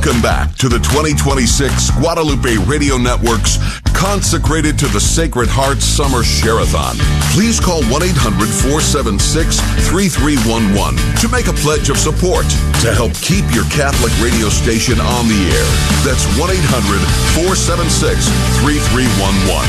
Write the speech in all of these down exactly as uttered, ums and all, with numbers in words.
Welcome back to the twenty twenty-six Guadalupe Radio Network's Consecrated to the Sacred Heart Summer Share-a-thon. Please call one eight hundred four seven six three three one one to make a pledge of support to help keep your Catholic radio station on the air. That's one eight hundred four seven six three three one one.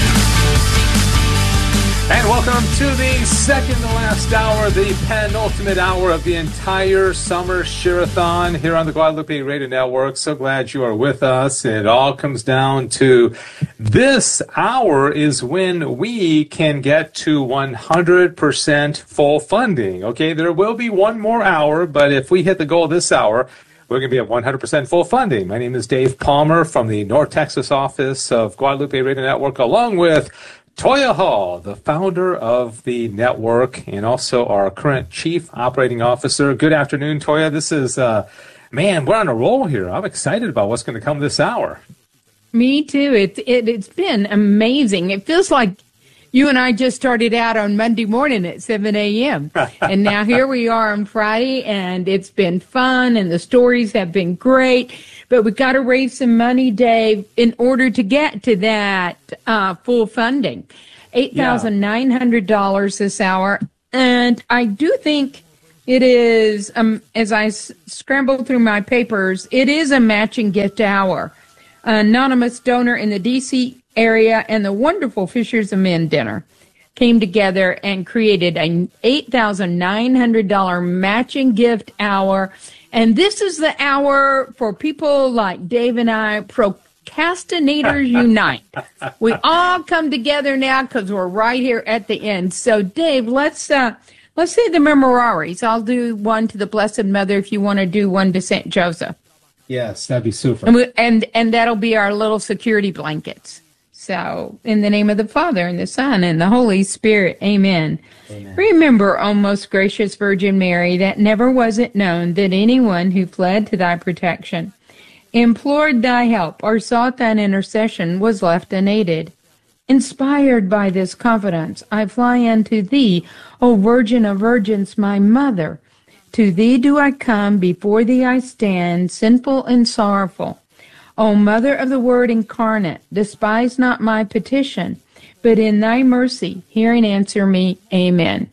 And welcome to the second to last hour, the penultimate hour of the entire summer Share-a-thon here on the Guadalupe Radio Network. So glad you are with us. It all comes down to this hour is when we can get to one hundred percent full funding. Okay, there will be one more hour, but if we hit the goal this hour, we're going to be at one hundred percent full funding. My name is Dave Palmer from the North Texas office of Guadalupe Radio Network, along with Toya Hall, the founder of the network, and also our current chief operating officer. Good afternoon, Toya. This is, uh, man, we're on a roll here. I'm excited about what's going to come this hour. Me too. It, it, it's been amazing. It feels like you and I just started out on Monday morning at seven a.m. And now here we are on Friday, and it's been fun, and the stories have been great. But we've got to raise some money, Dave, in order to get to that uh, full funding. eight thousand nine hundred dollars this hour. And I do think it is, um, as I s- scrambled through my papers, it is a matching gift hour. An anonymous donor in the D C area and the wonderful Fishers of Men dinner came together and created an eight thousand nine hundred dollars matching gift hour. And this is the hour for people like Dave and I, procrastinators unite. We all come together now because we're right here at the end. So, Dave, let's uh, let's say the memoraries. I'll do one to the Blessed Mother if you want to do one to Saint Joseph. Yes, that'd be super. And, we, and and that'll be our little security blankets. So, in the name of the Father, and the Son, and the Holy Spirit, amen. Amen. Remember, O most gracious Virgin Mary, that never was it known that anyone who fled to thy protection, implored thy help, or sought thine intercession was left unaided. Inspired by this confidence, I fly unto thee, O Virgin of Virgins, my Mother. To thee do I come, before thee I stand, sinful and sorrowful. O Mother of the Word incarnate, despise not my petition, but in thy mercy hear and answer me. Amen.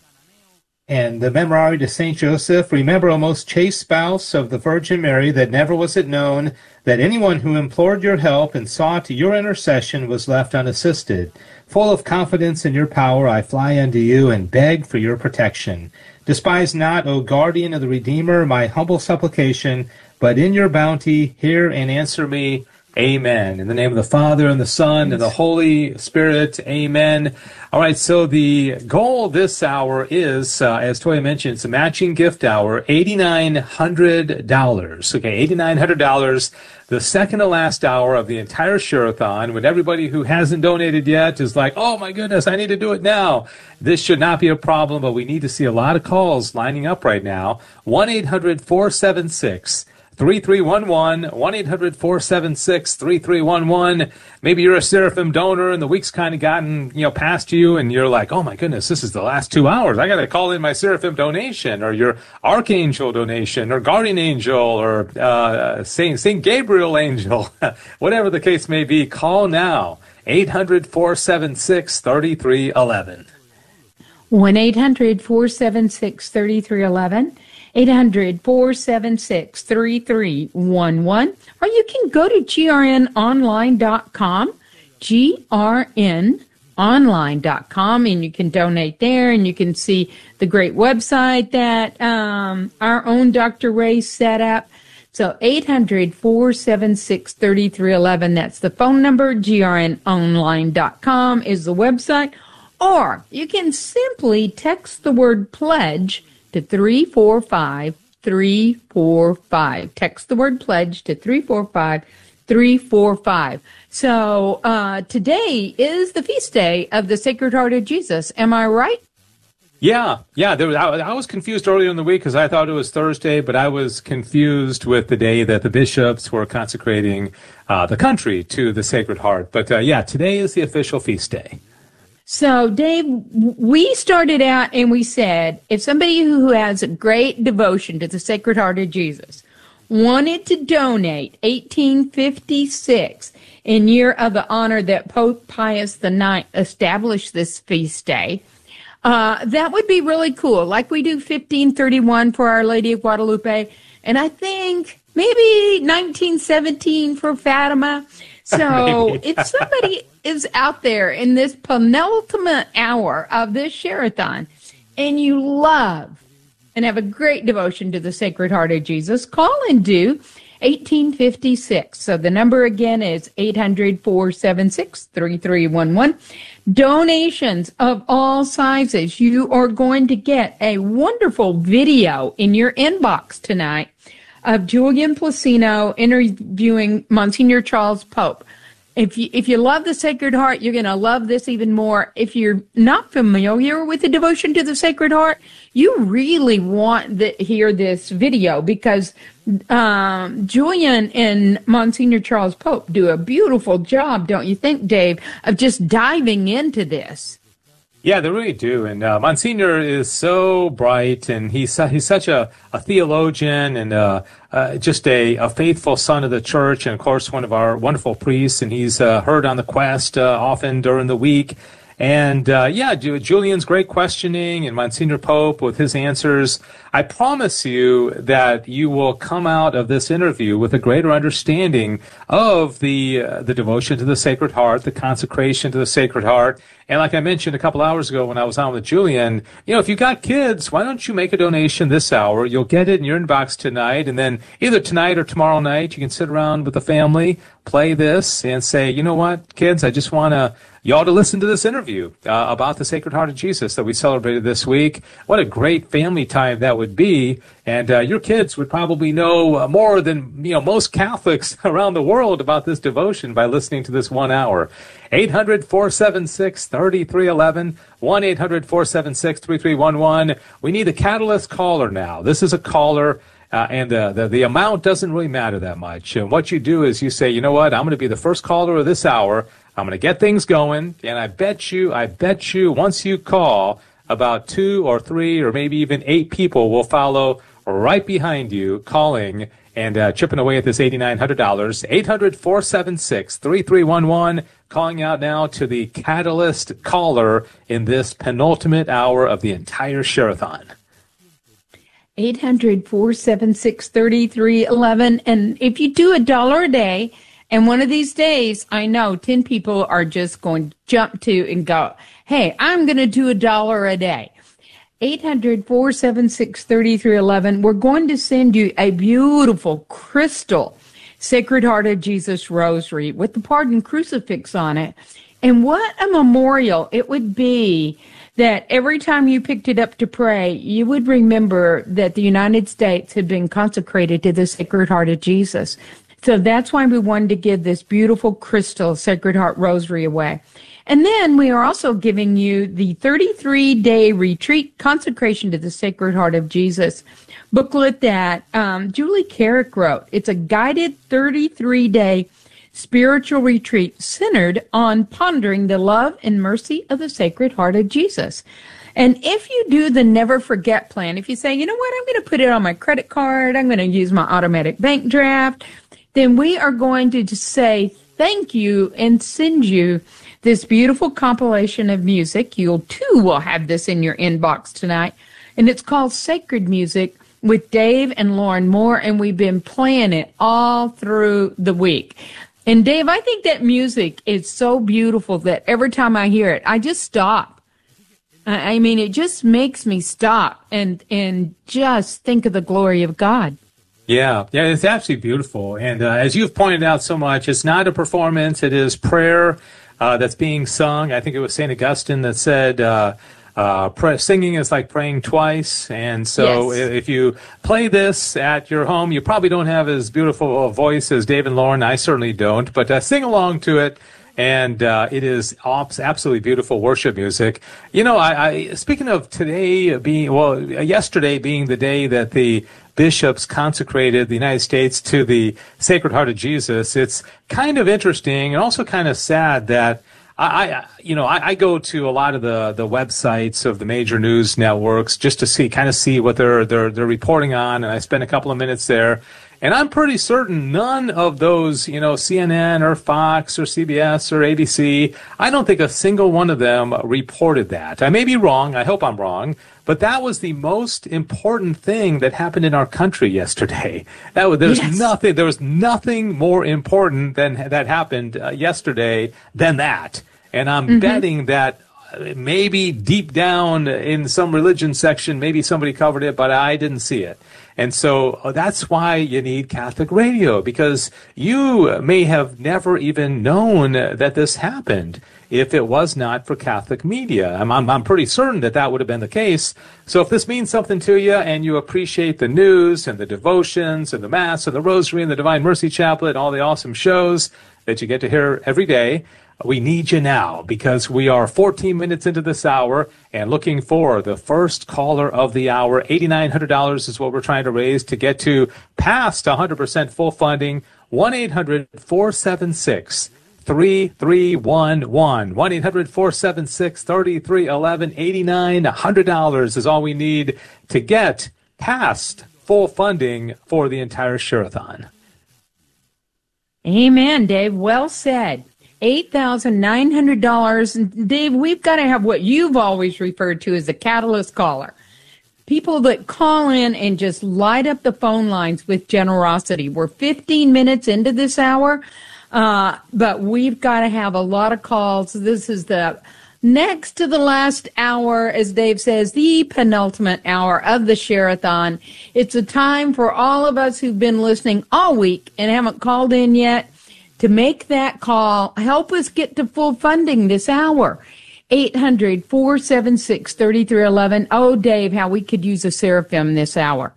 And the Memorare to Saint Joseph, remember, O most chaste spouse of the Virgin Mary, that never was it known that anyone who implored your help and sought your intercession was left unassisted. Full of confidence in your power, I fly unto you and beg for your protection. Despise not, O guardian of the Redeemer, my humble supplication, but in your bounty hear and answer me. Amen. In the name of the Father, and the Son, and the Holy Spirit. Amen. All right, so the goal this hour is, uh, as Toya mentioned, it's a matching gift hour, eight thousand nine hundred dollars. Okay, eight thousand nine hundred dollars, the second to last hour of the entire Share-a-thon, when everybody who hasn't donated yet is like, oh my goodness, I need to do it now. This should not be a problem, but we need to see a lot of calls lining up right now. one eight hundred four seven six three three one one, one eight hundred four seven six three three one one. Maybe you're a Seraphim donor and the week's kind of gotten, you know, past you and you're like, oh my goodness, this is the last two hours. I got to call in my Seraphim donation or your Archangel donation or Guardian Angel or uh, Saint, Saint Gabriel Angel. Whatever the case may be, call now. eight hundred four seven six three three one one. one eight hundred four seven six three three one one. eight hundred four seven six three three one one, or you can go to G R N online dot com, G R N online dot com, and you can donate there, and you can see the great website that um, our own Doctor Ray set up. So eight hundred four seven six three three one one, that's the phone number. G R N online dot com is the website. Or you can simply text the word pledge to three four five three four five. Text the word pledge to three four five three four five. So uh, today is the feast day of the Sacred Heart of Jesus. Am I right? Yeah, yeah. There was, I, I was confused earlier in the week because I thought it was Thursday, but I was confused with the day that the bishops were consecrating uh, the country to the Sacred Heart. But uh, yeah, today is the official feast day. So, Dave, we started out and we said, if somebody who has a great devotion to the Sacred Heart of Jesus wanted to donate eighteen fifty-six in year of the honor that Pope Pius the Ninth established this feast day, uh, that would be really cool. Like we do fifteen thirty-one for Our Lady of Guadalupe, and I think maybe nineteen seventeen for Fatima. So if somebody is out there in this penultimate hour of this Share-a-thon and you love and have a great devotion to the Sacred Heart of Jesus, call and do eighteen fifty-six. So the number again is eight hundred, four seven six, three three one one. Donations of all sizes. You are going to get a wonderful video in your inbox tonight of Julian Placino interviewing Monsignor Charles Pope. If you, if you love the Sacred Heart, you're going to love this even more. If you're not familiar with the devotion to the Sacred Heart, you really want to hear this video because um, Julian and Monsignor Charles Pope do a beautiful job, don't you think, Dave, of just diving into this. Yeah, they really do. And uh, Monsignor is so bright, and he's su- he's such a, a theologian and uh, uh, just a, a faithful son of the church, and, of course, one of our wonderful priests. And he's uh, heard on the Quest uh, often during the week. And, uh, yeah, Julian's great questioning and Monsignor Pope with his answers. I promise you that you will come out of this interview with a greater understanding of the uh, the devotion to the Sacred Heart, the consecration to the Sacred Heart. And like I mentioned a couple hours ago when I was on with Julian, you know, if you got kids, why don't you make a donation this hour? You'll get it in your inbox tonight. And then either tonight or tomorrow night, you can sit around with the family, play this, and say, you know what, kids, I just want to y'all to listen to this interview uh, about the Sacred Heart of Jesus that we celebrated this week. What a great family time that would be. And uh, your kids would probably know uh, more than, you know, most Catholics around the world about this devotion by listening to this one hour. eight hundred, four seven six, three three one one, one eight hundred, four seven six, three three one one. We need a Catalyst caller now. This is a caller. Uh, and uh, the, the amount doesn't really matter that much. And what you do is you say, you know what, I'm going to be the first caller of this hour. I'm going to get things going. And I bet you, I bet you, once you call, about two or three or maybe even eight people will follow right behind you calling and uh, chipping away at this eight thousand nine hundred dollars. eight hundred, four seven six, three three one one. Calling out now to the Catalyst caller in this penultimate hour of the entire Share-a-thon. eight hundred, four seven six, three three one one. And if you do a dollar a day, and one of these days, I know ten people are just going to jump to and go, hey, I'm going to do a dollar a day. eight hundred, four seven six, three three one one. We're going to send you a beautiful crystal Sacred Heart of Jesus rosary with the pardon crucifix on it. And what a memorial it would be that every time you picked it up to pray, you would remember that the United States had been consecrated to the Sacred Heart of Jesus. So that's why we wanted to give this beautiful crystal Sacred Heart Rosary away. And then we are also giving you the thirty-three day retreat consecration to the Sacred Heart of Jesus booklet that um, Julie Carrick wrote. It's a guided thirty-three day spiritual retreat centered on pondering the love and mercy of the Sacred Heart of Jesus. And if you do the Never Forget plan, if you say, you know what, I'm going to put it on my credit card, I'm going to use my automatic bank draft, then we are going to just say thank you and send you this beautiful compilation of music. You too will have this in your inbox tonight. And it's called Sacred Music with Dave and Lauren Moore, and we've been playing it all through the week. And Dave, I think that music is so beautiful that every time I hear it, I just stop. I mean, it just makes me stop and and just think of the glory of God. Yeah, yeah, it's absolutely beautiful. And uh, as you've pointed out so much, it's not a performance. It is prayer uh, that's being sung. I think it was Saint Augustine that said, uh, uh, pray, singing is like praying twice. And so Yes. if you play this at your home, you probably don't have as beautiful a voice as Dave and Lauren. I certainly don't. But uh, sing along to it. And uh, it is absolutely beautiful worship music. You know, I, I speaking of today being, well, yesterday being the day that the bishops consecrated the United States to the Sacred Heart of Jesus, it's kind of interesting and also kind of sad that I, I you know, I, I go to a lot of the, the websites of the major news networks just to see, kind of see what they're they're they're reporting on, and I spend a couple of minutes there. And I'm pretty certain none of those, you know, C N N or Fox or C B S or A B C, I don't think a single one of them reported that. I may be wrong. I hope I'm wrong. But that was the most important thing that happened in our country yesterday. That was, there's yes. nothing, there was nothing more important than that happened uh, yesterday than that. And I'm mm-hmm. betting that maybe deep down in some religion section, maybe somebody covered it, but I didn't see it. And so that's why you need Catholic radio, because you may have never even known that this happened if it was not for Catholic media. I'm, I'm, I'm pretty certain that that would have been the case. So if this means something to you and you appreciate the news and the devotions and the Mass and the Rosary and the Divine Mercy Chaplet and all the awesome shows that you get to hear every day, we need you now, because we are fourteen minutes into this hour and looking for the first caller of the hour. eight thousand nine hundred dollars is what we're trying to raise to get to past one hundred percent full funding. one eight hundred four seven six three three one one. one eight hundred four seven six three three one one. eight thousand nine hundred dollars is all we need to get past full funding for the entire Share-a-thon. Amen, Dave. Well said. eight thousand nine hundred dollars. Dave, we've got to have what you've always referred to as a catalyst caller. People that call in and just light up the phone lines with generosity. We're fifteen minutes into this hour, uh, but we've got to have a lot of calls. This is the next to the last hour, as Dave says, the penultimate hour of the Share-a-thon. It's a time for all of us who've been listening all week and haven't called in yet to make that call. Help us get to full funding this hour. eight hundred four seven six three three one one. Oh, Dave, how we could use a seraphim this hour.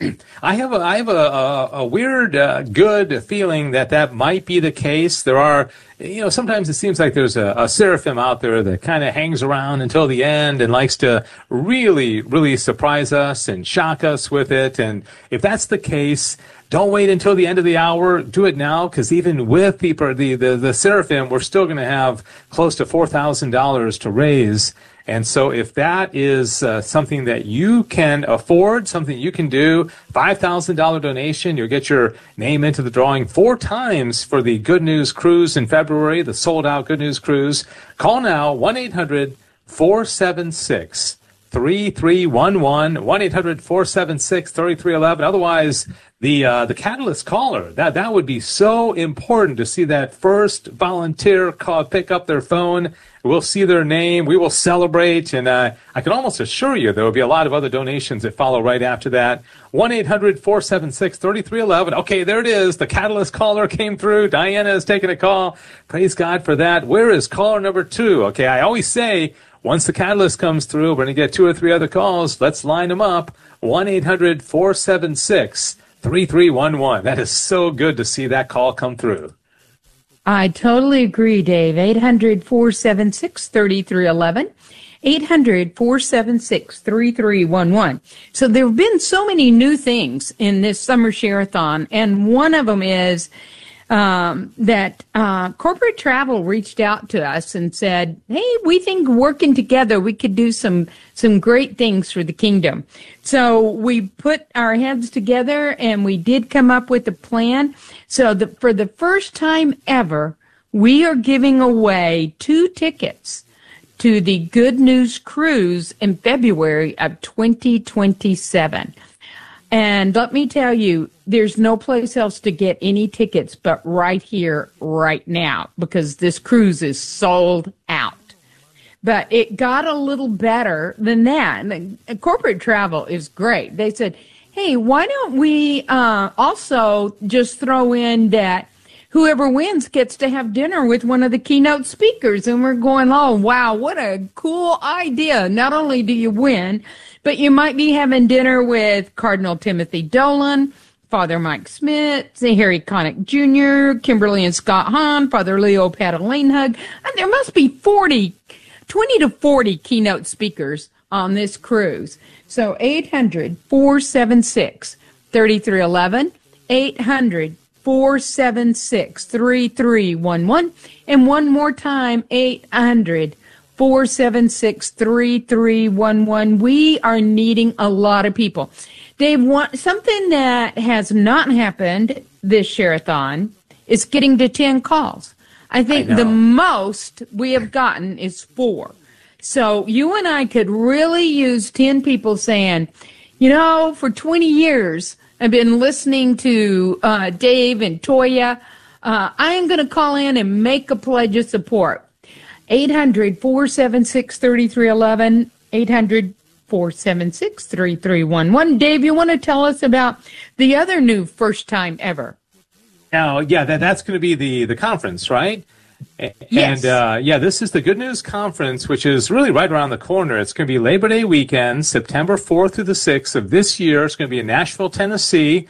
I have a, I have a, a, a weird, uh, good feeling that that might be the case. There are, you know, sometimes it seems like there's a, a seraphim out there that kind of hangs around until the end and likes to really, really surprise us and shock us with it. And if that's the case, don't wait until the end of the hour. Do it now, because even with the, the, the, the seraphim, we're still going to have close to four thousand dollars to raise. And so if that is uh, something that you can afford, something you can do, five thousand dollars donation, you'll get your name into the drawing four times for the Good News Cruise in February, the sold-out Good News Cruise. Call now, one eight hundred four seven six three three one one, one eight hundred four seven six three three one one. Otherwise, the uh, the Catalyst caller, that, that would be so important to see that first volunteer call, pick up their phone. We'll see their name. We will celebrate. And uh, I can almost assure you there will be a lot of other donations that follow right after that. one eight hundred four seven six three three one one. Okay, there it is. The Catalyst caller came through. Diana is taking a call. Praise God for that. Where is caller number two? Okay, I always say once the Catalyst comes through, we're going to get two or three other calls. Let's line them up. one eight hundred four seven six three three one one. That is so good to see that call come through. I totally agree, Dave. eight hundred four seven six three three one one. eight hundred four seven six three three one one. So there have been so many new things in this summer Share-a-thon, and one of them is um, that uh, corporate travel reached out to us and said, hey, we think working together we could do some some great things for the kingdom. So we put our heads together and we did come up with a plan. So the, for the first time ever, we are giving away two tickets to the Good News Cruise in February of twenty twenty-seven. And let me tell you, there's no place else to get any tickets but right here, right now, because this cruise is sold out. But it got a little better than that. And corporate travel is great. They said, hey, why don't we uh, also just throw in that whoever wins gets to have dinner with one of the keynote speakers? And we're going, oh, wow, what a cool idea. Not only do you win, but you might be having dinner with Cardinal Timothy Dolan, Father Mike Smith, Harry Connick Junior, Kimberly and Scott Hahn, Father Leo Patalinehug. And there must be forty, twenty to forty keynote speakers on this cruise. So eight hundred four seven six three three one one, eight hundred four seven six three three one one, and one more time, eight hundred four seven six three three one one. We are needing a lot of people. Dave, want, something that has not happened this share-a-thon is getting to ten calls. I think I the most we have gotten is four. So you and I could really use ten people saying, you know, for twenty years, I've been listening to uh, Dave and Toya. Uh, I am going to call in and make a pledge of support. eight hundred, four seven six, three three one one, eight hundred, four seven six, three three one one. Dave, you want to tell us about the other new first time ever? Now, yeah, that, that's going to be the, the conference, right? Yes. And, uh, yeah, this is the Good News Conference, which is really right around the corner. It's going to be Labor Day weekend, September fourth through the sixth of this year. It's going to be in Nashville, Tennessee.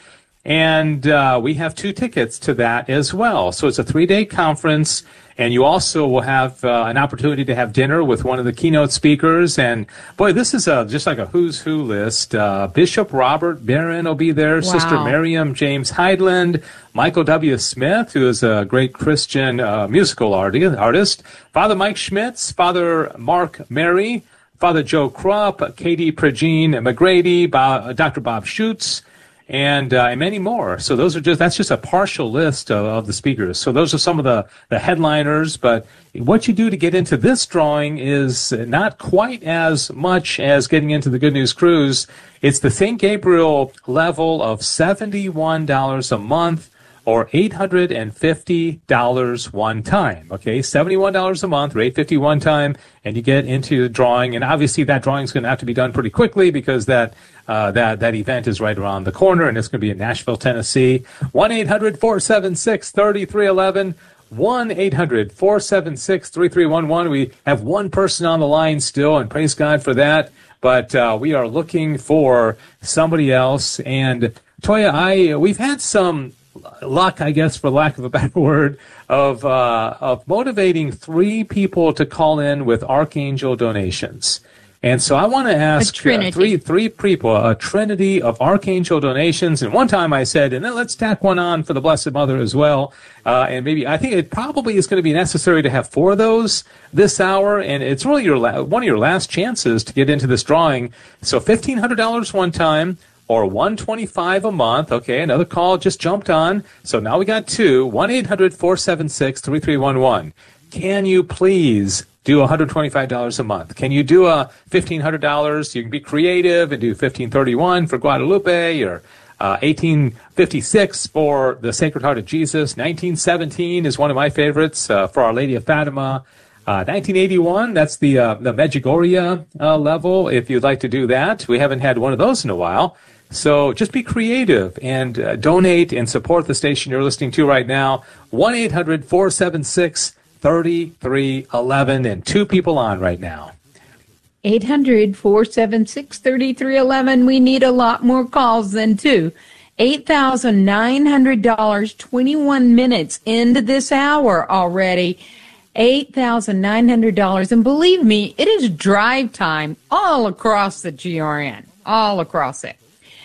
And uh, we have two tickets to that as well. So it's a three-day conference, and you also will have uh, an opportunity to have dinner with one of the keynote speakers. And, boy, this is a, just like a who's who list. Uh, Bishop Robert Barron will be there, Wow. Sister Miriam James Heidland, Michael W. Smith, who is a great Christian uh, musical artist, Father Mike Schmitz, Father Mark Mary, Father Joe Krupp, Katie Pregine McGrady, Bob, Doctor Bob Schutz, and uh, and many more. So those are just that's just a partial list of, of the speakers. So those are some of the, the headliners. But what you do to get into this drawing is not quite as much as getting into the Good News Cruise. It's the Saint Gabriel level of seventy-one dollars a month, or eight hundred fifty dollars one time. Okay, seventy-one dollars a month, or eight hundred fifty dollars one time, and you get into the drawing. And obviously that drawing is going to have to be done pretty quickly because that uh, that that event is right around the corner, and it's going to be in Nashville, Tennessee. one eight hundred, four seven six, three three one one. one eight hundred, four seven six, three three one one. We have one person on the line still, and praise God for that. But uh, we are looking for somebody else. And Toya, I we've had some luck, I guess, for lack of a better word, of uh, of motivating three people to call in with Archangel donations. And so I want to ask uh, three three people, a trinity of Archangel donations. And one time I said, and then let's tack one on for the Blessed Mother as well. Uh, and maybe I think it probably is going to be necessary to have four of those this hour. And it's really your la- one of your last chances to get into this drawing. So fifteen hundred dollars one time, or one hundred twenty-five dollars a month. Okay, another call just jumped on. So now we got two. one eight hundred, four seven six, three three one one. Can you please do one hundred twenty-five dollars a month? Can you do a fifteen hundred dollars? You can be creative and do fifteen thirty-one for Guadalupe, or uh, eighteen fifty-six for the Sacred Heart of Jesus. nineteen seventeen is one of my favorites uh, for Our Lady of Fatima. Uh, nineteen eighty-one, that's the uh, the Medjugorje uh, level, if you'd like to do that. We haven't had one of those in a while. So just be creative and uh, donate and support the station you're listening to right now. one eight hundred, four seven six, three three one one, and two people on right now. eight hundred, four seven six, three three one one. We need a lot more calls than two. eight thousand nine hundred dollars, twenty-one minutes into this hour already. eight thousand nine hundred dollars. And believe me, it is drive time all across the G R N, all across it.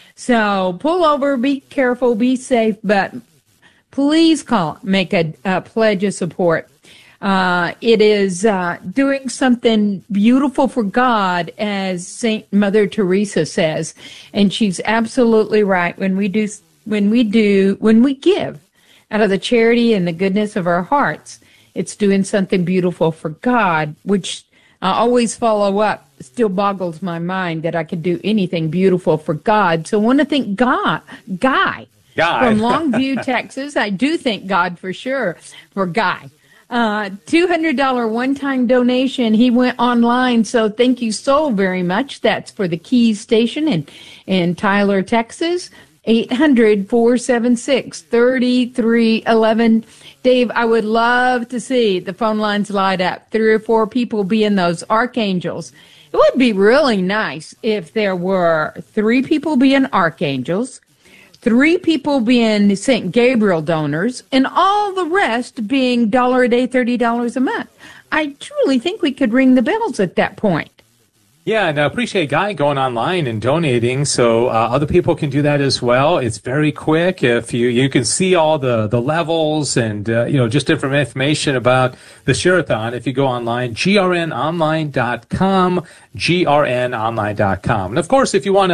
So pull over, be careful, be safe, but please call, make a, a pledge of support. Uh, it is uh, doing something beautiful for God, as Saint Mother Teresa says, and she's absolutely right. When we do, when we do, when we give out of the charity and the goodness of our hearts, it's doing something beautiful for God, which I always follow up. Still boggles my mind that I could do anything beautiful for God. So I want to thank God, Guy, Guy. from Longview, Texas. I do thank God for sure for Guy. Uh, two hundred dollars one-time donation. He went online, so thank you so very much. That's for the Keys Station in, in Tyler, Texas. eight hundred, four seven six, three three one one. Dave, I would love to see the phone lines light up. Three or four people being those archangels. It would be really nice if there were three people being archangels, three people being Saint Gabriel donors, and all the rest being dollar a day, thirty dollars a month. I truly think we could ring the bells at that point. Yeah, and I appreciate Guy going online and donating, so uh, other people can do that as well. It's very quick. If you you can see all the, the levels and uh, you know just different information about the Share-a-thon if you go online, G R N online dot com, G R N online dot com. And of course, if you want to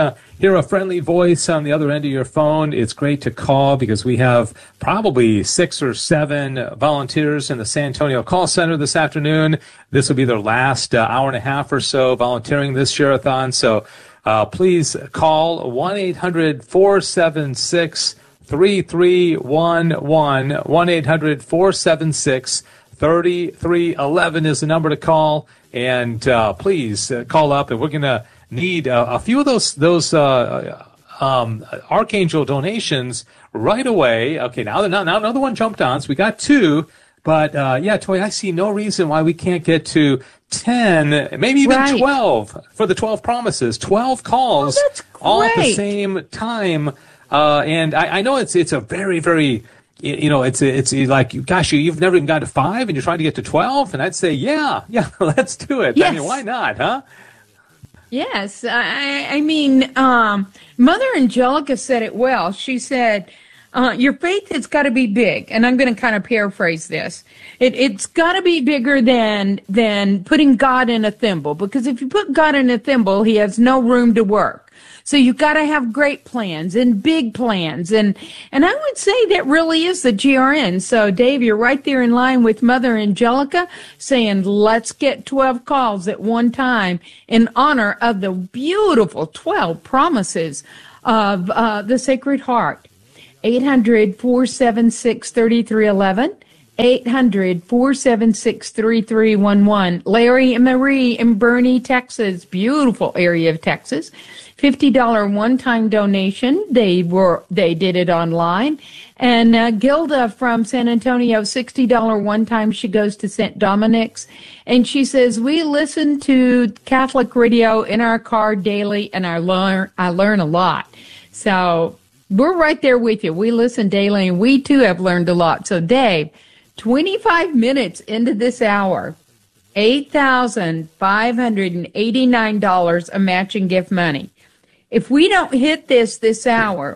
hear a friendly voice on the other end of your phone, it's great to call because we have probably six or seven volunteers in the San Antonio call center this afternoon. This will be their last uh, hour and a half or so volunteering this Share-a-thon. So uh, please call one eight hundred four seven six three three one one. one eight hundred four seven six three three one one is the number to call. And uh, please uh, call up, and we're going to need uh, a few of those those uh, um, Archangel donations right away. Okay, now, now, now another one jumped on, so we got two. But, uh, yeah, Toy, I see no reason why we can't get to ten, maybe even right. twelve for the twelve promises. twelve calls oh, that's all at the great. same time. Uh, and I, I know it's it's a very, very... You know, it's it's like, gosh, you've never even got to five, and you're trying to get to twelve, and I'd say, yeah, yeah, let's do it. Yes. I mean, why not, huh? Yes, I, I mean, um, Mother Angelica said it well. She said, uh, your faith has got to be big, and I'm going to kind of paraphrase this. It, it's got to be bigger than than putting God in a thimble, because if you put God in a thimble, he has no room to work. So you've got to have great plans and big plans. And, and I would say that really is the G R N. So, Dave, you're right there in line with Mother Angelica saying, let's get twelve calls at one time in honor of the beautiful twelve promises of uh, the Sacred Heart. eight hundred four seven six three three one one. eight hundred four seven six three three one one. Larry and Marie in Bernie, Texas, beautiful area of Texas. fifty dollars one-time donation. They were they did it online. And uh, Gilda from San Antonio, sixty dollars one-time. She goes to Saint Dominic's. And she says, we listen to Catholic radio in our car daily, and I learn, I learn a lot. So we're right there with you. We listen daily, and we, too, have learned a lot. So, Dave, twenty-five minutes into this hour, eight thousand five hundred eighty-nine dollars of matching gift money. If we don't hit this this hour,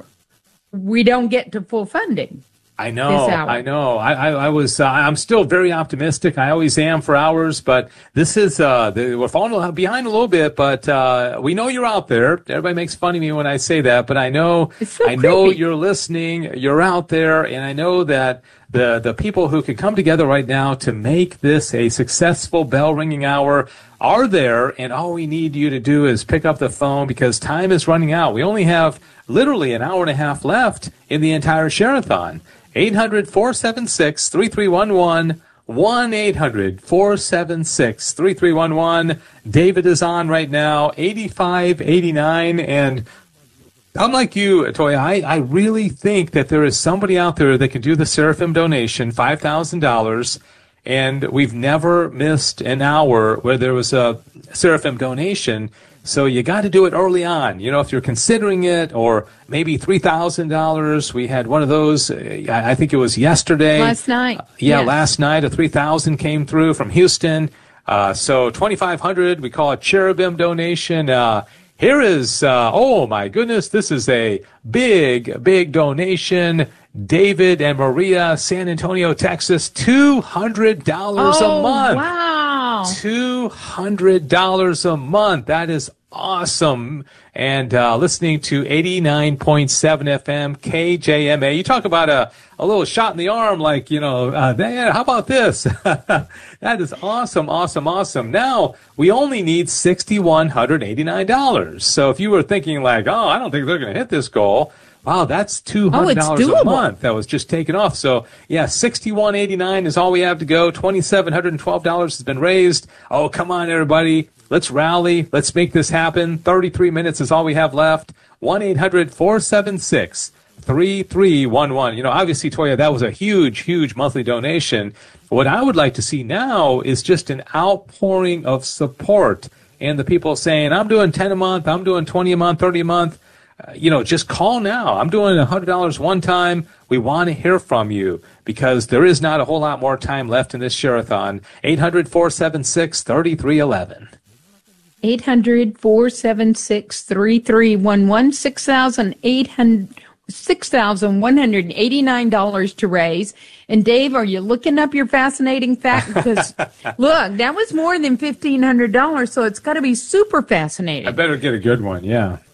we don't get to full funding. I know, I know. I, I, I was, uh, I'm still very optimistic. I always am for hours, but this is, uh, the, we're falling behind a little bit, but, uh, we know you're out there. Everybody makes fun of me when I say that, but I know, so I know creepy. you're listening, you're out there, and I know that the, the people who could come together right now to make this a successful bell ringing hour are there, and all we need you to do is pick up the phone because time is running out. We only have literally an hour and a half left in the entire Share-a-thon. eight hundred four seven six three three one one, one eight hundred four seven six three three one one. David is on right now, eighty-five eighty-nine, and I'm like you, Toya. I, I really think that there is somebody out there that can do the Seraphim donation, five thousand dollars, and we've never missed an hour where there was a Seraphim donation. So you got to do it early on. You know, if you're considering it, or maybe three thousand dollars. We had one of those, I think it was yesterday. Last night. Uh, yeah, yes. last night, a three thousand came through from Houston. Uh, so twenty-five hundred, we call it Cherubim donation. Uh, here is, uh, oh my goodness, this is a big, big donation. David and Maria, San Antonio, Texas, two hundred dollars oh, a month. Wow. two hundred dollars a month. That is awesome. And uh, listening to eighty-nine point seven F M K J M A. You talk about a, a little shot in the arm, like, you know, uh, man, how about this? That is awesome, awesome, awesome. Now, we only need six thousand one hundred eighty-nine dollars. So if you were thinking like, oh, I don't think they're going to hit this goal, wow, that's two hundred dollars oh, a month that was just taken off. So, yeah, six thousand one hundred eighty-nine dollars is all we have to go. two thousand seven hundred twelve dollars has been raised. Oh, come on, everybody. Let's rally. Let's make this happen. thirty-three minutes is all we have left. one eight hundred four seven six three three one one. You know, obviously, Toya, that was a huge, huge monthly donation. What I would like to see now is just an outpouring of support. And the people saying, I'm doing ten a month, I'm doing twenty a month, thirty a month. Uh, you know, just call now. I'm doing one hundred dollars one time. We want to hear from you because there is not a whole lot more time left in this Share-a-thon. eight hundred four seven six three three one one. eight hundred four seven six three three one one. six thousand one hundred eighty-nine dollars to raise. And Dave, are you looking up your fascinating fact? Because, look, that was more than fifteen hundred dollars, so it's got to be super fascinating. I better get a good one, yeah.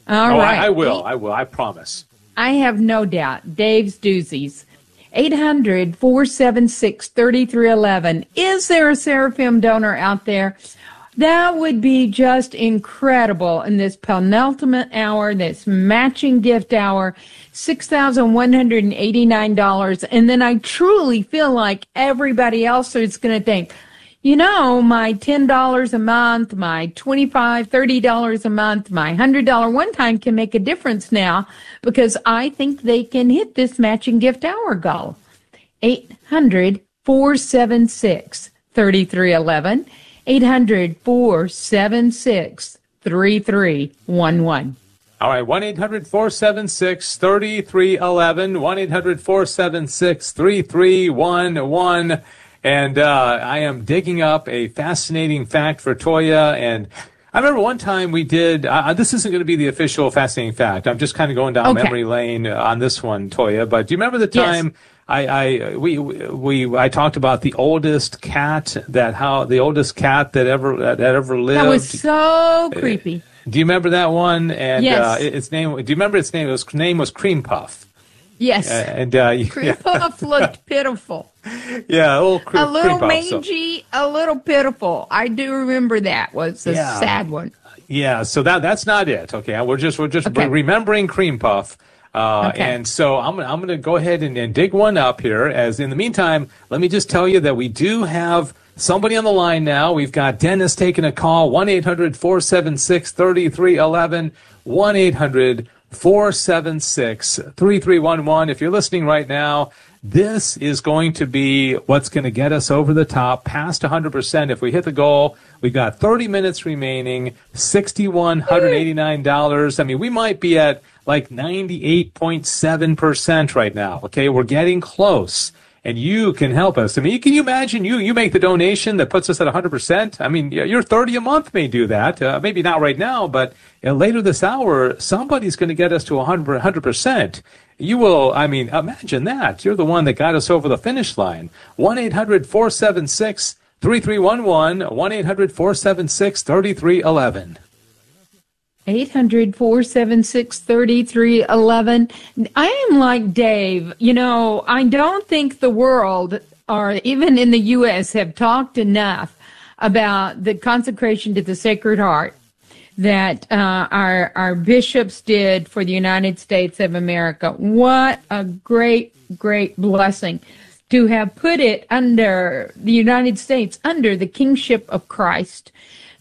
All oh, right. I, I will. I will. I promise. I have no doubt. Dave's Doozies. eight hundred, four seven six, three three one one. Is there a Seraphim donor out there? That would be just incredible in this penultimate hour, this matching gift hour, six thousand one hundred eighty-nine dollars. And then I truly feel like everybody else is going to think, you know, my ten dollars a month, my twenty-five dollars, thirty dollars a month, my one hundred dollars one time can make a difference now because I think they can hit this matching gift hour goal. eight hundred, four seven six, three three one one. eight hundred, four seven six, three three one one. All right, one eight hundred, four seven six, three three one one, one eight hundred, four seven six, three three one one. And uh, I am digging up a fascinating fact for Toya. And I remember one time we did, uh, this isn't going to be the official fascinating fact. I'm just kind of going down okay. memory lane on this one, Toya. But do you remember the time... Yes. I, I we we I talked about the oldest cat that how the oldest cat that ever that ever lived. That was so creepy. Do you remember that one? And yes. uh, its name. Do you remember its name? Its name was Cream Puff. Yes. Uh, and uh, Cream yeah. Puff looked pitiful. Yeah, a little, cre- a little cream puff, mangy, so. a little pitiful. I do remember that was a yeah. sad one. Yeah. So that that's not it. Okay. We're just we're just okay. remembering Cream Puff. Uh, okay. And so I'm, I'm going to go ahead and, and dig one up here. As in the meantime, let me just tell you that we do have somebody on the line now. We've got Dennis taking a call, one eight hundred, four seven six, three three one one, one eight hundred, four seven six, three three one one. If you're listening right now, this is going to be what's going to get us over the top, past one hundred percent. If we hit the goal, we've got thirty minutes remaining, six thousand one hundred eighty-nine dollars. I mean, we might be at like ninety-eight point seven percent right now. Okay, we're getting close, and you can help us. I mean, can you imagine you you make the donation that puts us at one hundred percent? I mean, your thirty a month may do that. Uh, maybe not right now, but uh, later this hour, somebody's going to get us to one hundred percent. You will, I mean, imagine that. You're the one that got us over the finish line. one eight hundred, four seven six, three three one one, one eight hundred, four seven six, three three one one. eight hundred, four seven six, three three one one. I am like Dave. You know, I don't think the world, or even in the U S, have talked enough about the consecration to the Sacred Heart that uh, our our bishops did for the United States of America. What a great, great blessing to have put it under the United States, under the kingship of Christ.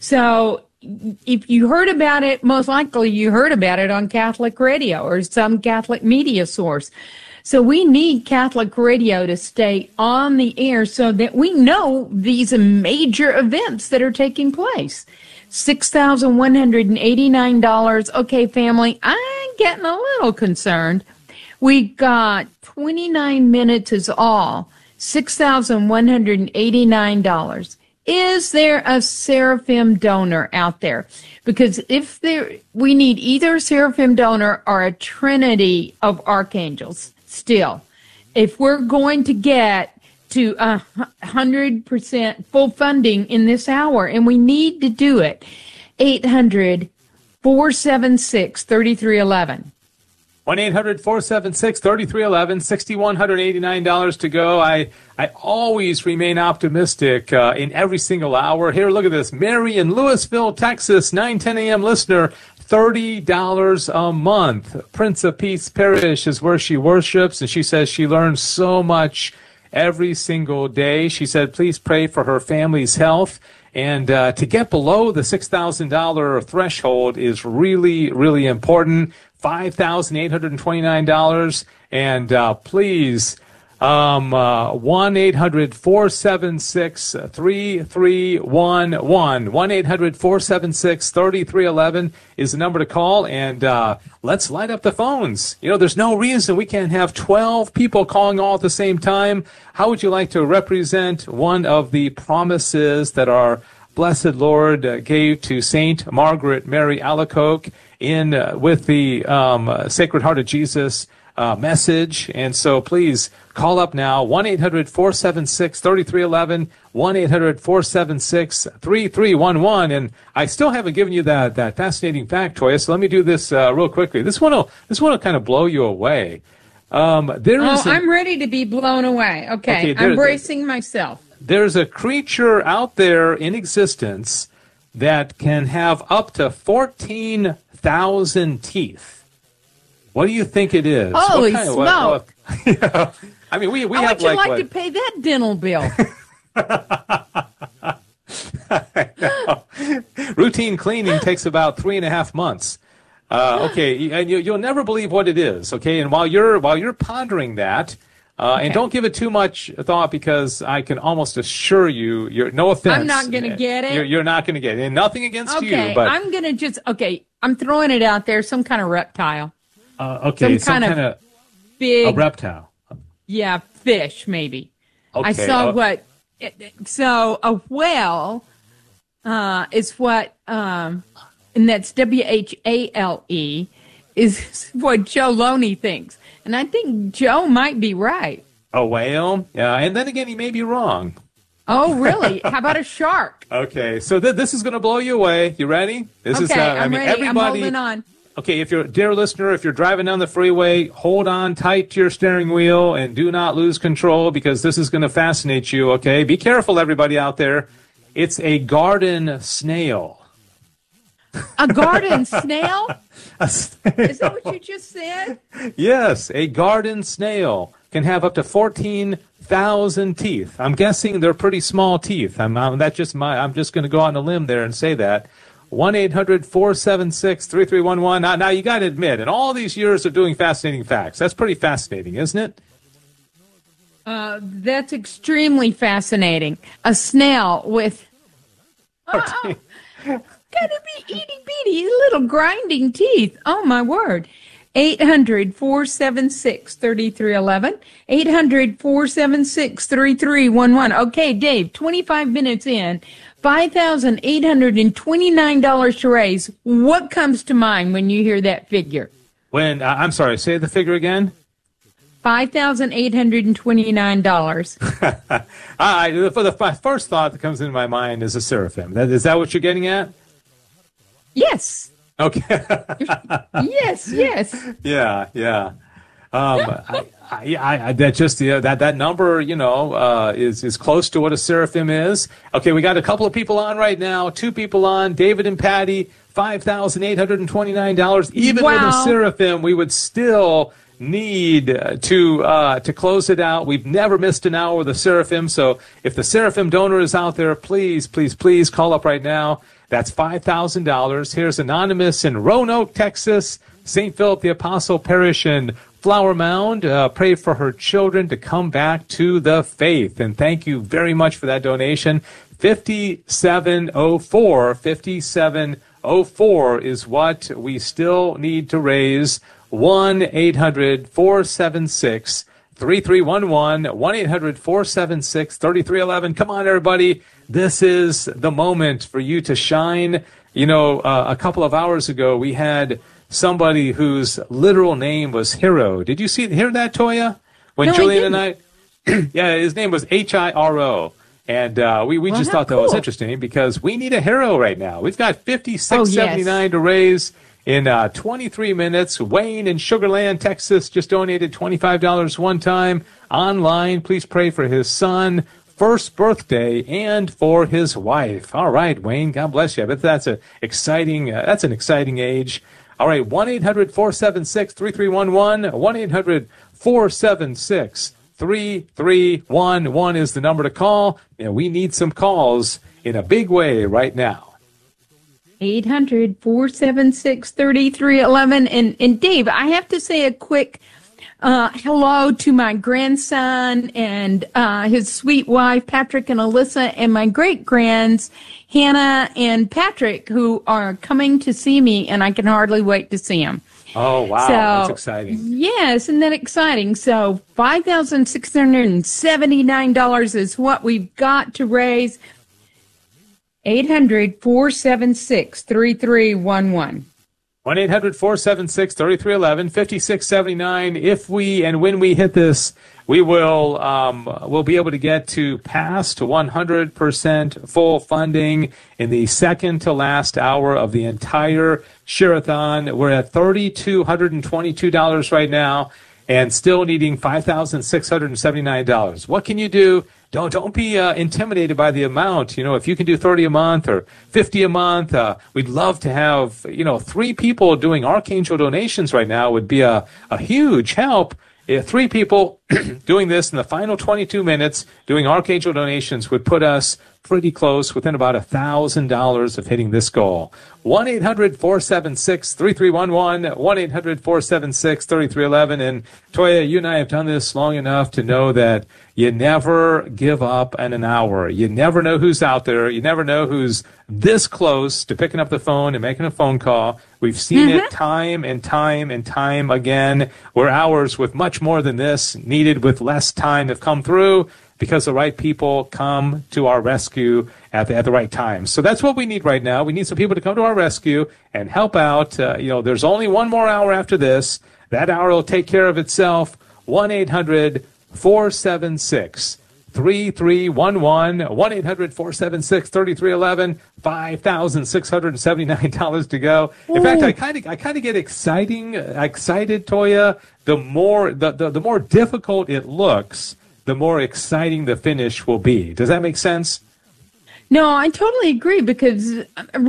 So if you heard about it, most likely you heard about it on Catholic radio or some Catholic media source. So we need Catholic radio to stay on the air so that we know these major events that are taking place. six thousand one hundred eighty-nine dollars. Okay, family, I'm getting a little concerned. We got twenty-nine minutes is all. six thousand one hundred eighty-nine dollars. Is there a Seraphim donor out there? Because if there, we need either a Seraphim donor or a trinity of archangels still. If we're going to get to a one hundred percent full funding in this hour, and we need to do it, eight hundred, four seven six, three three one one. one eight hundred, four seven six, three three one one, six thousand one hundred eighty-nine dollars to go. I I always remain optimistic uh, in every single hour. Here, look at this. Mary in Louisville, Texas, nine ten a.m. listener, thirty dollars a month. Prince of Peace Parish is where she worships, and she says she learns so much every single day. She said, please pray for her family's health. And uh, to get below the six thousand dollars threshold is really, really important. five thousand eight hundred twenty-nine dollars. And uh, please, um, uh, one eight hundred, four seven six, three three one one. one eight hundred, four seven six, three three one one is the number to call. And uh, let's light up the phones. You know, there's no reason we can't have twelve people calling all at the same time. How would you like to represent one of the promises that our Blessed Lord uh, gave to Saint Margaret Mary Alacoque in uh, with the um, uh, Sacred Heart of Jesus uh, uh, message. And so please call up now, one eight hundred four seven six three three one one, one eight hundred four seven six three three one one. And I still haven't given you that, that fascinating fact, Toya, so let me do this uh, real quickly. This one will this one will kind of blow you away. Um, there oh, is a, I'm ready to be blown away. Okay, okay there, I'm bracing myself. There's a creature out there in existence that can have up to fourteen thousand teeth. What do you think it is? Holy what kind smoke! Of, what, yeah. I mean, we we How have would you like, like what, to pay that dental bill? Routine cleaning takes about three and a half months. Uh, okay, and you, you'll never believe what it is. Okay, and while you're while you're pondering that, uh, okay. and don't give it too much thought, because I can almost assure you, you're no offense. I'm not going to get it. You're, you're not going to get it, and nothing against okay, you. But I'm going to just okay. I'm throwing it out there. Some kind of reptile. Uh, okay, some, some kind, kind of big a reptile. Yeah, fish maybe. Okay, I saw uh, what. So a whale uh, is what, um, and that's W H A L E, is what Joe Loney thinks, and I think Joe might be right. A whale, yeah, and then again, he may be wrong. Oh, really? How about a shark? Okay, so th- this is going to blow you away. You ready? This okay, is, uh, I I'm mean, ready. everybody, I'm holding on. Okay, if you're, dear listener, if you're driving down the freeway, hold on tight to your steering wheel and do not lose control, because this is going to fascinate you, okay? Be careful, everybody out there. It's a garden snail. A garden snail? A snail? Is that what you just said? Yes, a garden snail can have up to fourteen thousand teeth. I'm guessing they're pretty small teeth. I'm, I'm, that's just my, I'm just going to go on a limb there and say that. one eight hundred four seven six three three one one. Now, now you got to admit, in all these years of doing fascinating facts, that's pretty fascinating, isn't it? Uh, that's extremely fascinating. A snail with oh, gotta be itty bitty little grinding teeth. Oh my word! eight hundred four seven six three three one one. eight hundred four seven six three three one one. Okay, Dave. Twenty-five minutes in. five thousand eight hundred twenty-nine dollars to raise. What comes to mind when you hear that figure? When, uh, I'm sorry, say the figure again. five thousand eight hundred twenty-nine dollars. I, for the first thought that comes into my mind is a seraphim. That, is that what you're getting at? Yes. Okay. yes, yes. Yeah, yeah. Um, I, I, I, that just uh, that that number, you know, uh, is is close to what a seraphim is. Okay, we got a couple of people on right now. Two people on. David and Patty. Five thousand eight hundred and twenty nine dollars. Even wow. with a seraphim, we would still need to uh, to close it out. We've never missed an hour with a seraphim. So if the seraphim donor is out there, please, please, please call up right now. That's five thousand dollars. Here's Anonymous in Roanoke, Texas. Saint Philip the Apostle Parish in Flower Mound. Uh, pray for her children to come back to the faith. And thank you very much for that donation. fifty-seven oh four. fifty-seven oh four is what we still need to raise. one eight hundred four seven six three three one one. one eight hundred four seven six three three one one. Come on, everybody. This is the moment for you to shine. You know, uh, a couple of hours ago, we had somebody whose literal name was Hiro. Did you see hear that, Toya? When no, Julian I and I, yeah, his name was H I R O. And uh, we, we well, just thought that cool. was interesting because we need a hero right now. We've got fifty-six seventy-nine oh, yes. to raise in uh, twenty-three minutes. Wayne in Sugar Land, Texas, just donated twenty-five dollars one time online. Please pray for his son. First birthday and for his wife. All right, Wayne, God bless you. I bet that's a exciting. Uh, that's an exciting age. All right, one eight hundred four seven six three three one one. one eight hundred four seven six three three one one is the number to call. And we need some calls in a big way right now. eight hundred four seven six three three one one. And and Dave, I have to say a quick. Uh, hello to my grandson and uh, his sweet wife, Patrick and Alyssa, and my great-grands, Hannah and Patrick, who are coming to see me, and I can hardly wait to see them. Oh, wow. So, that's exciting. Yes, isn't that exciting? So five thousand six hundred seventy-nine dollars is what we've got to raise. eight hundred four seven six three three one one. one eight hundred four seven six three three one one, five six seven nine. If we and when we hit this, we will um, we'll be able to get to past one hundred percent full funding in the second to last hour of the entire Share-a-thon. We're at three thousand two hundred twenty-two dollars right now and still needing five thousand six hundred seventy-nine dollars. What can you do? Don't don't be uh, intimidated by the amount. You know, if you can do thirty a month or fifty a month, uh, we'd love to have, you know, three people doing Archangel donations right now would be a, a huge help. If three people doing this in the final twenty-two minutes, doing Archangel donations would put us pretty close, within about one thousand dollars of hitting this goal. one eight hundred four seven six three three one one, one eight hundred four seven six three three one one. And Toya, you and I have done this long enough to know that you never give up in an hour. You never know who's out there. You never know who's this close to picking up the phone and making a phone call. We've seen mm-hmm. it time and time and time again, where hours with much more than this, needed with less time, have come through because the right people come to our rescue at the, at the right time. So that's what we need right now. We need some people to come to our rescue and help out. Uh, you know, there's only one more hour after this. That hour will take care of itself. one eight hundred four seven six three three one one, one eight hundred four seven six three three one one, five thousand six hundred seventy-nine dollars to go. In Ooh. fact, I kind of I kind of get exciting excited, Toya. The more the, the the more difficult it looks, the more exciting the finish will be. Does that make sense? No, I totally agree, because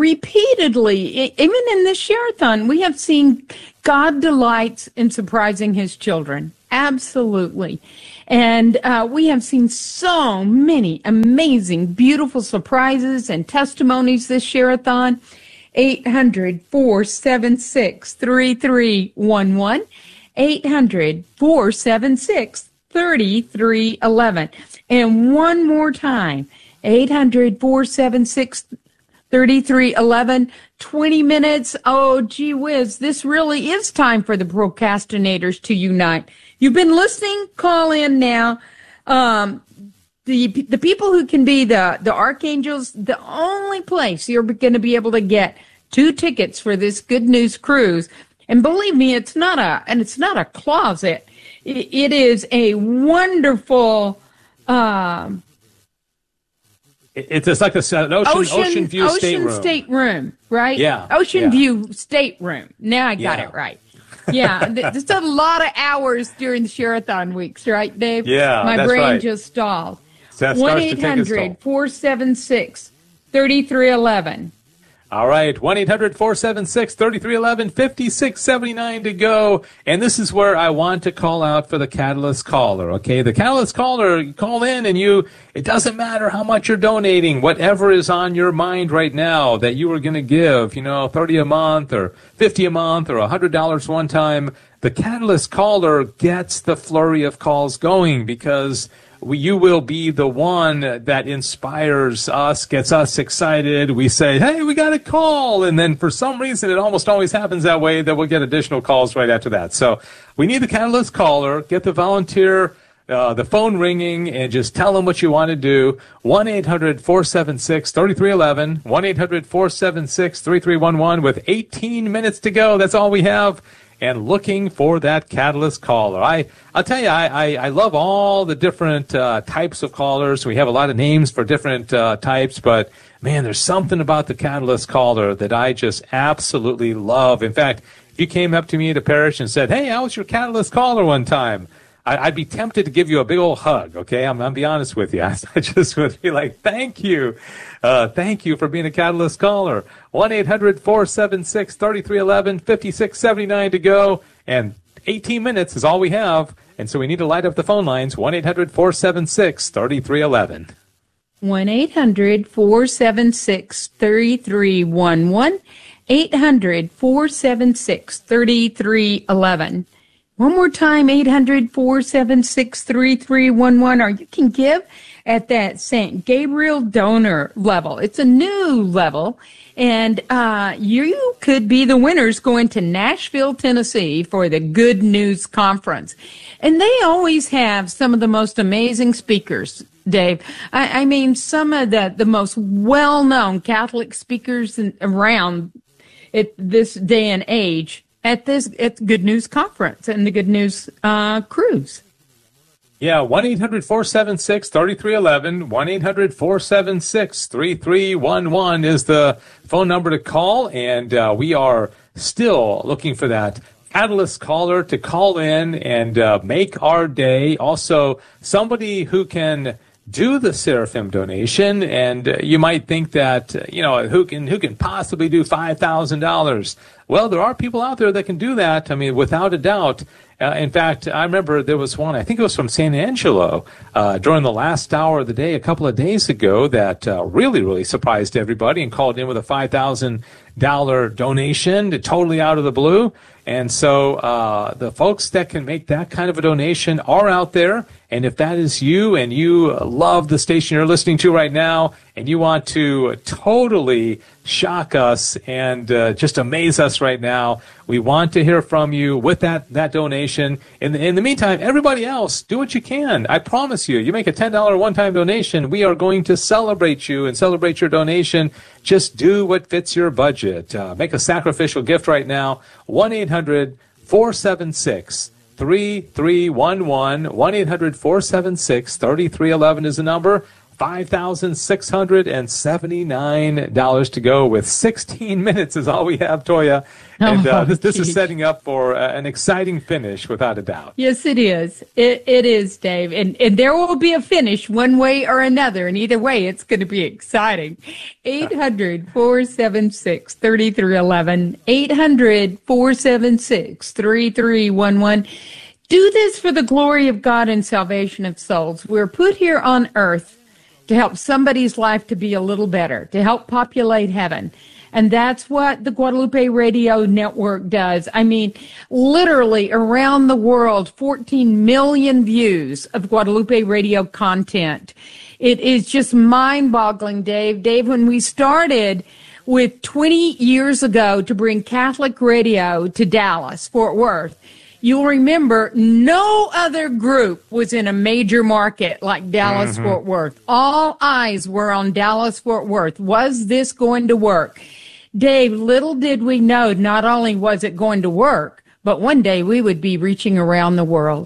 repeatedly, even in this Share-a-thon, we have seen God delights in surprising his children. Absolutely. And uh, we have seen so many amazing, beautiful surprises and testimonies this Share-a-thon. eight hundred four seven six three three one one, eight hundred four seven six three three one one. And one more time, eight hundred four seven six three three one one. twenty minutes. Oh, gee whiz. This really is time for the procrastinators to unite. You've been listening. Call in now. Um, the the people who can be the, the archangels, the only place you're going to be able to get two tickets for this Good News Cruise. And believe me, it's not a and it's not a closet. It, it is a wonderful. Um, It's just like a, an ocean, ocean, ocean view ocean stateroom. stateroom, right? Yeah. Ocean yeah. view stateroom. Now I got yeah. it right. Yeah. There's a lot of hours during the Share-a-thon weeks, right, Dave? Yeah, My that's brain right. just stalled. So one eight hundred four seven six three three one one. All right, one eight hundred four seven six three three one one, five six seven nine to go. And this is where I want to call out for the Catalyst Caller, okay? The Catalyst Caller, you call in and you, it doesn't matter how much you're donating, whatever is on your mind right now that you are going to give, you know, thirty a month or fifty a month or one hundred dollars one time. The Catalyst Caller gets the flurry of calls going, because you will be the one that inspires us, gets us excited. We say, hey, we got a call. And then for some reason, it almost always happens that way, that we'll get additional calls right after that. So we need the Catalyst Caller. Get the volunteer, uh, the phone ringing, and just tell them what you want to do. one eight hundred four seven six three three one one, one eight hundred four seven six three three one one, with eighteen minutes to go. That's all we have. And looking for that Catalyst Caller. I, I'll tell you, I, I, I love all the different uh, types of callers. We have a lot of names for different uh, types, but man, there's something about the Catalyst Caller that I just absolutely love. In fact, if you came up to me at a parish and said, hey, I was your Catalyst Caller one time, I, I'd be tempted to give you a big old hug, okay? I'm, I'm be honest with you. I, I just would be like, thank you. Uh, thank you for being a Catalyst Caller. one eight hundred four seven six three three one one, five six seven nine to go. And eighteen minutes is all we have. And so we need to light up the phone lines. one eight hundred four seven six three three one one. one eight hundred four seven six three three one one. eight hundred four seven six three three one one. One more time, eight hundred four seven six three three one one. Or you can give at that Saint Gabriel donor level. It's a new level. And uh, you could be the winners going to Nashville, Tennessee for the Good News Conference. And they always have some of the most amazing speakers, Dave. I, I mean, some of the, the most well-known Catholic speakers in, around. at this day and age at this at Good News Conference and the Good News uh, Cruise. Yeah, one eight hundred four seven six three three one one, one eight hundred four seven six three three one one is the phone number to call, and uh, we are still looking for that Catalyst caller to call in and uh, make our day. Also, somebody who can do the Seraphim donation, and uh, you might think that, uh, you know, who can who can possibly do five thousand dollars? Well, there are people out there that can do that, I mean, without a doubt. Uh, in fact, I remember there was one, I think it was from San Angelo, uh, during the last hour of the day a couple of days ago that uh, really, really surprised everybody and called in with a five thousand dollars donation, totally out of the blue. And so uh, the folks that can make that kind of a donation are out there. And if that is you and you love the station you're listening to right now and you want to totally shock us and uh, just amaze us right now, we want to hear from you with that, that donation. In the, in the meantime, everybody else, do what you can. I promise you, you make a ten dollars one-time donation, we are going to celebrate you and celebrate your donation. Just do what fits your budget. Uh, make a sacrificial gift right now. one eight hundred four seven six three three one one. one eight hundred four seven six three three one one is the number. five thousand six hundred seventy-nine dollars to go with sixteen minutes is all we have, Toya. And uh, this, this is setting up for uh, an exciting finish, without a doubt. Yes, it is. It, it is, Dave. And, and there will be a finish one way or another. And either way, it's going to be exciting. eight hundred four seven six three three one one. eight hundred four seven six three three one one. Do this for the glory of God and salvation of souls. We're put here on earth to help somebody's life to be a little better, to help populate heaven. And that's what the Guadalupe Radio Network does. I mean, literally around the world, fourteen million views of Guadalupe Radio content. It is just mind-boggling, Dave. Dave, when we started with twenty years ago to bring Catholic radio to Dallas, Fort Worth, you'll remember no other group was in a major market like Dallas, mm-hmm. Fort Worth. All eyes were on Dallas, Fort Worth. Was this going to work? Dave, little did we know not only was it going to work, but one day we would be reaching around the world.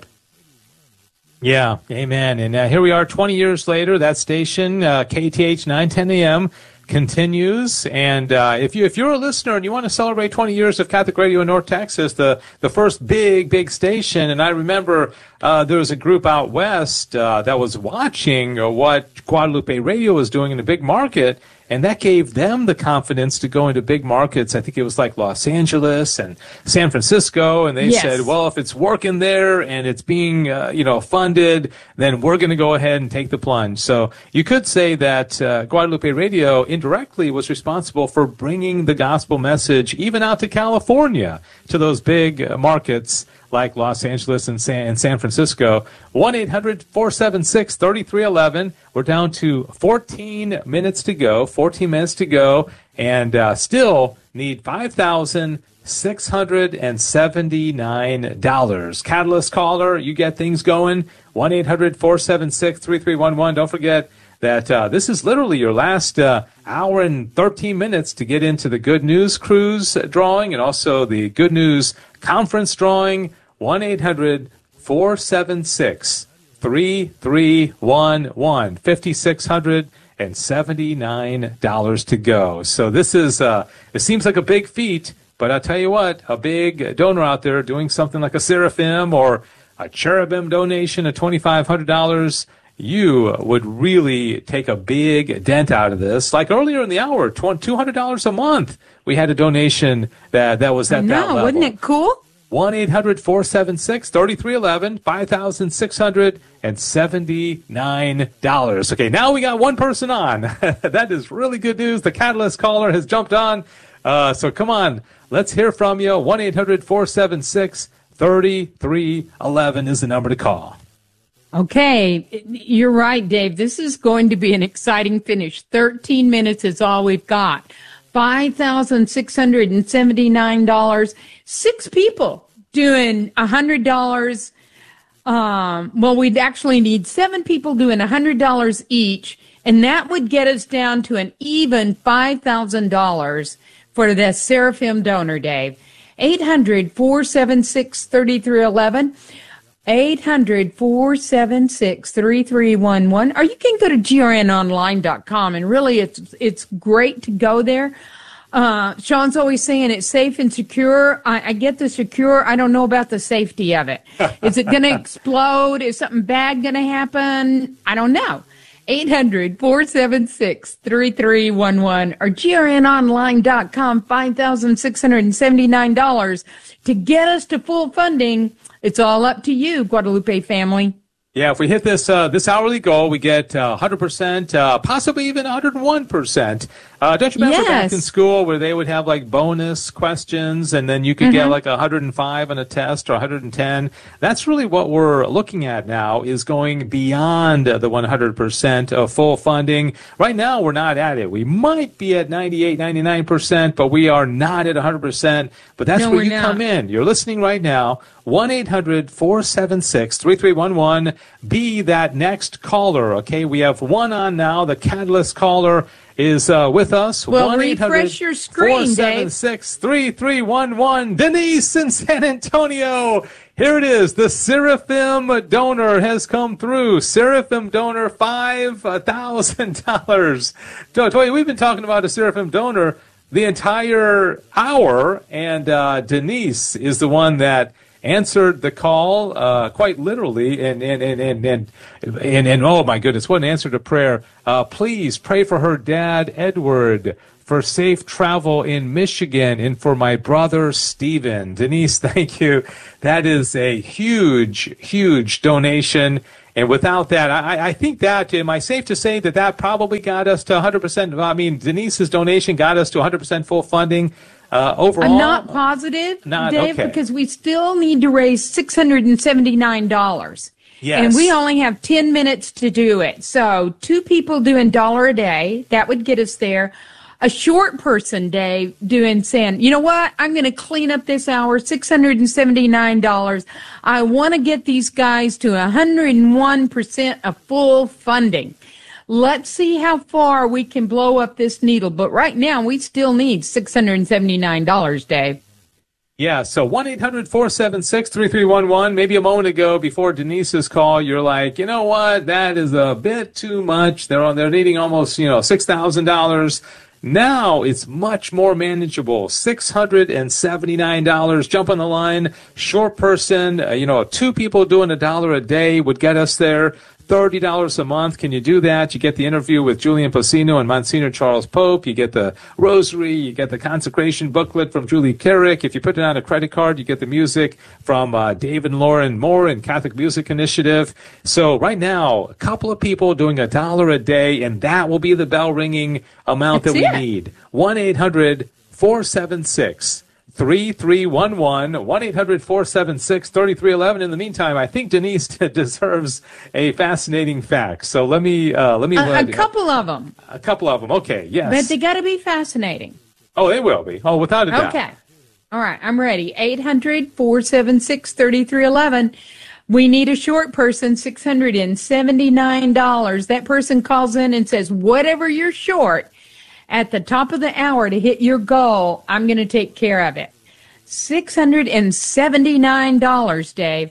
Yeah, amen. And uh, here we are twenty years later. That station, uh, K T H nine ten A M, continues. And uh, if you if you're a listener and you want to celebrate twenty years of Catholic Radio in North Texas, the the first big big station, and I remember uh, there was a group out west uh, that was watching uh, what Guadalupe Radio was doing in the big market, and that gave them the confidence to go into big markets. I think it was like Los Angeles and San Francisco, and they yes. said, well, if it's working there and it's being, uh, you know, funded, then we're going to go ahead and take the plunge. So you could say that uh, Guadalupe Radio indirectly was responsible for bringing the gospel message even out to California, to those big uh, markets like Los Angeles and San, and San Francisco. one eight hundred four seven six three three one one. We're down to fourteen minutes to go, fourteen minutes to go, and uh, still need five thousand six hundred seventy-nine dollars. Catalyst caller, you get things going, one eight hundred four seven six three three one one. Don't forget that uh, this is literally your last uh, hour and thirteen minutes to get into the Good News Cruise drawing and also the Good News Conference drawing. one eight hundred four seven six three three one one. five thousand six hundred seventy-nine dollars to go. So this is, uh, it seems like a big feat, but I'll tell you what, a big donor out there doing something like a Seraphim or a Cherubim donation of twenty-five hundred dollars, you would really take a big dent out of this. Like earlier in the hour, two hundred dollars a month, we had a donation that, that was at I know, that level. Wasn't it cool? one eight hundred four seven six three three one one, five thousand six hundred seventy-nine dollars. Okay, now we got one person on. That is really good news. The Catalyst caller has jumped on. Uh, so come on, let's hear from you. one eight hundred four seven six three three one one is the number to call. Okay, you're right, Dave. This is going to be an exciting finish. thirteen minutes is all we've got. five thousand six hundred seventy-nine dollars. Six people doing one hundred dollars. Um, well, we'd actually need seven people doing one hundred dollars each, and that would get us down to an even five thousand dollars for the Seraphim donor, Dave. eight hundred, four seven six, three three one one. eight hundred, four seven six, three three one one. Or you can go to G R N online dot com, and really it's it's great to go there. Uh, Sean's always saying it's safe and secure. I, I get the secure. I don't know about the safety of it. Is it going to explode? Is something bad going to happen? I don't know. eight hundred, four seven six, three three one one or G R N online dot com, five thousand six hundred seventy-nine dollars to get us to full funding. It's all up to you, Guadalupe family. Yeah, if we hit this uh, this hourly goal, we get uh, one hundred percent, uh, possibly even one hundred one percent. Uh, don't you remember Yes. back in school where they would have like bonus questions and then you could get like one hundred five on a test or one hundred ten? That's really what we're looking at now, is going beyond the one hundred percent of full funding. Right now, we're not at it. We might be at ninety-eight, ninety-nine percent, but we are not at one hundred percent. But that's No, where we're you not. come in. You're listening right now. one eight hundred, four seven six, three three one one. Be that next caller, okay? We have one on now. The Catalyst caller is uh, with us. Well, one eight hundred, refresh your screen, four seven six, three three one one. Denise in San Antonio. Here it is. The Seraphim donor has come through. Seraphim donor, five thousand dollars. Toya, we've been talking about a Seraphim donor the entire hour, and uh, Denise is the one that answered the call, uh, quite literally, and and and and and, and, and oh my goodness, what an answer to prayer! Uh, please pray for her dad, Edward, for safe travel in Michigan, and for my brother Stephen. Denise, thank you. That is a huge, huge donation. And without that, I, I think that, am I safe to say that that probably got us to one hundred percent? I mean, Denise's donation got us to one hundred percent full funding uh, overall. I'm not positive, Not- Dave, okay. because we still need to raise six hundred seventy-nine dollars. Yes. And we only have ten minutes to do it. So two people doing dollar a day, that would get us there. A short person, Dave, doing saying, you know what, I'm going to clean up this hour, six hundred seventy-nine dollars. I want to get these guys to one hundred one percent of full funding. Let's see how far we can blow up this needle. But right now, we still need six hundred seventy-nine dollars, Dave. Yeah, so one eight hundred, four seven six, three three one one. Maybe a moment ago before Denise's call, you're like, you know what, that is a bit too much. They're, they're needing almost, you know, six thousand dollars. Now it's much more manageable. six hundred seventy-nine dollars. Jump on the line. Short person, uh, you know, two people doing a dollar a day would get us there. thirty dollars a month. Can you do that? You get the interview with Julian Pacino and Monsignor Charles Pope. You get the rosary. You get the consecration booklet from Julie Carrick. If you put it on a credit card, you get the music from uh, Dave and Lauren Moore and Catholic Music Initiative. So right now, a couple of people doing a dollar a day, and that will be the bell ringing amount That's that we it. need. one eight hundred, four seven six, three three one one. one eight hundred, four seven six, three three one one. In the meantime, I think Denise deserves a fascinating fact. So let me uh, let me A, a couple of them, a couple of them. Okay, yes. but they got to be fascinating. Oh, they will be. Oh, without a doubt. Okay. All right, I'm ready. eight hundred, four seven six, three three one one. We need a short person, six hundred seventy-nine dollars. That person calls in and says, whatever you're short, at the top of the hour to hit your goal, I'm going to take care of it. six hundred seventy-nine dollars, Dave.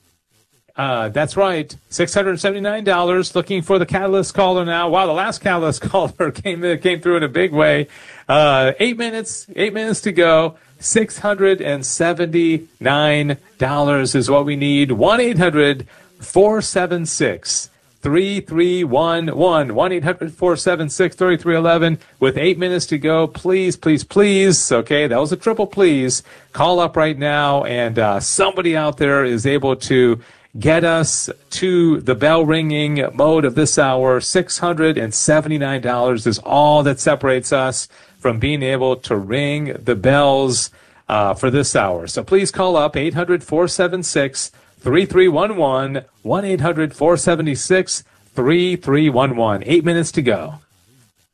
Uh, that's right. six hundred seventy-nine dollars. Looking for the Catalyst caller now. Wow, the last Catalyst caller came in, came through in a big way. Uh, eight minutes, eight minutes to go. six hundred seventy-nine dollars is what we need. one eight hundred, four seven six, three three one one. one eight hundred, four seven six, three three one one. With eight minutes to go, please, please, please. Okay, that was a triple please. Call up right now, and uh, somebody out there is able to get us to the bell ringing mode of this hour. six hundred seventy-nine dollars is all that separates us from being able to ring the bells uh, for this hour. So please call up eight hundred, four seven six, three three one one, one eight hundred, four seven six, three three one one. Eight minutes to go.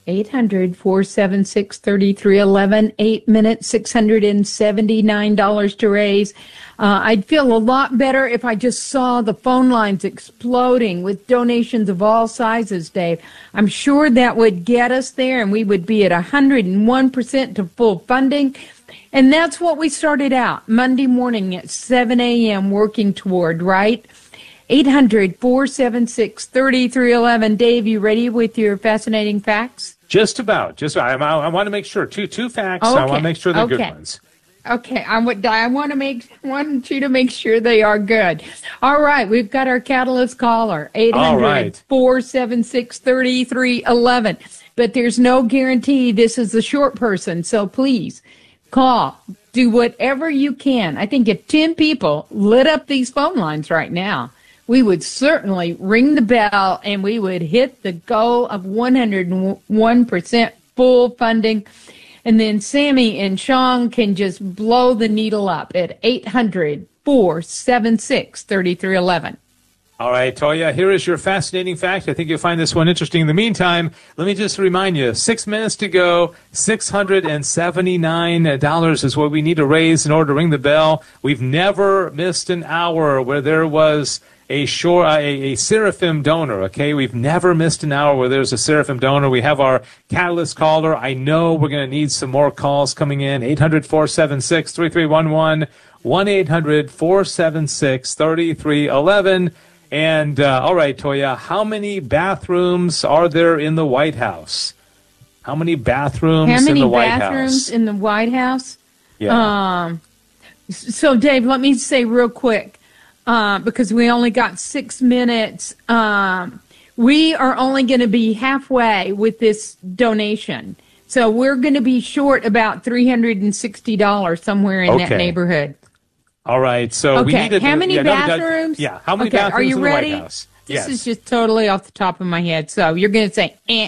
eight hundred, four seven six, three three one one. Eight minutes, six hundred seventy-nine dollars to raise. Uh, I'd feel a lot better if I just saw the phone lines exploding with donations of all sizes, Dave. I'm sure that would get us there, and we would be at one hundred one percent to full funding. And that's what we started out Monday morning at seven a.m. working toward, right? eight hundred, four seven six, three three one one. Dave, you ready with your fascinating facts? Just about. Just I, I, I want to make sure. Two two facts. Okay. I want to make sure they're okay. good ones. Okay, I would. I want to make want you to make sure they are good. All right, we've got our Catalyst caller, eight hundred, four seven six, three three one one. But there's no guarantee this is the short person, so please call. Do whatever you can. I think if ten people lit up these phone lines right now, we would certainly ring the bell and we would hit the goal of one hundred one percent full funding. And then Sammy and Sean can just blow the needle up at eight hundred, four seven six, three three one one. All right, Toya, here is your fascinating fact. I think you'll find this one interesting. In the meantime, let me just remind you, six minutes to go, six hundred seventy-nine dollars is what we need to raise in order to ring the bell. We've never missed an hour where there was a shore, a, a Seraphim donor, okay? We've never missed an hour where there's a Seraphim donor. We have our Catalyst caller. I know we're going to need some more calls coming in. eight hundred, four seven six, three three one one, one eight hundred, four seven six, three three one one. And, uh, all right, Toya, how many bathrooms are there in the White House? How many bathrooms how many in the White House? bathrooms in the White House? Yeah. Um, so, Dave, let me say real quick, uh, because we only got six minutes. Um, we are only going to be halfway with this donation. So we're going to be short about three hundred sixty dollars somewhere in Okay. that neighborhood. All right, so okay. we need to... How many yeah, no, bathrooms? yeah, how many okay. bathrooms Are you in the ready? White House? This Yes. is just totally off the top of my head. So you're going to say, eh.